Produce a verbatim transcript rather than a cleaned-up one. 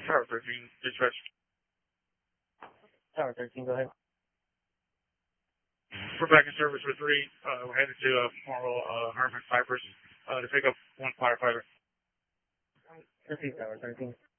Tower thirteen, dispatch. Tower thirteen, go ahead. We're back in service for three. Uh, we're headed to uh, Memorial uh, Herman Cypress uh, to pick up one firefighter. Proceed, Tower thirteen.